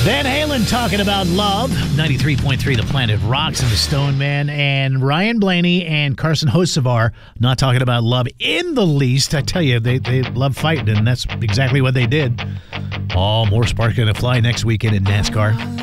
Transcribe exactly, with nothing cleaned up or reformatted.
Van Halen talking about love. ninety-three point three The Planet Rocks and the Stone Man. And Ryan Blaney and Carson Hocevar not talking about love in the least. I tell you, they, they love fighting, and that's exactly what they did. All more sparks going to fly next weekend in NASCAR.